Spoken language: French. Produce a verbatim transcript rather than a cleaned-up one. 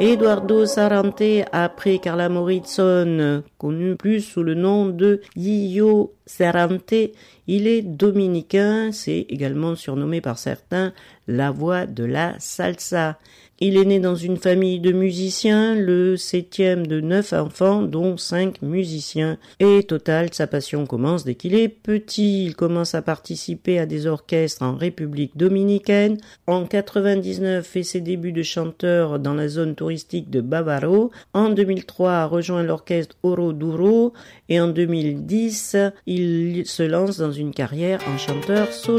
Eduardo Sarante, après Carla Morrison, connu plus sous le nom de Gillo Sarante, il est dominicain, c'est également surnommé par certains la voix de la salsa. Il est né dans une famille de musiciens, le septième de neuf enfants, dont cinq musiciens. Et total, sa passion commence dès qu'il est petit. Il commence à participer à des orchestres en République dominicaine. En quatre-vingt-dix-neuf, fait ses débuts de chanteur dans la zone touristique de Bávaro. En deux mille trois, a rejoint l'orchestre Oro Duro. Et en deux mille dix, il se lance dans une carrière en chanteur solo.